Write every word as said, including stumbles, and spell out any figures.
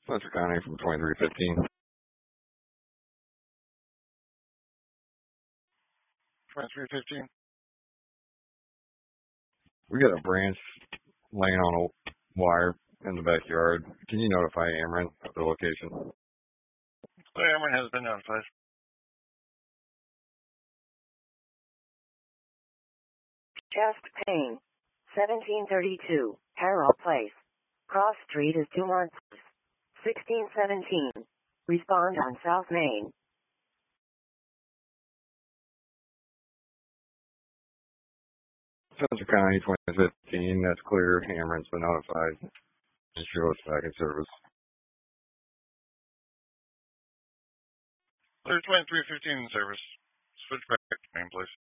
Spencer County from twenty-three fifteen. twenty-three fifteen. We got a branch laying on a wire in the backyard. Can you notify Ameren of the location? So Ameren has been notified. Chest pain. seventeen thirty-two, Harrell Place. Cross Street is two months. sixteen seventeen. Respond on South Main. Spencer County, twenty fifteen. That's clear. Ameren's been notified. Just show us back in service. There's twenty-three fifteen in service. Switch back to main, please.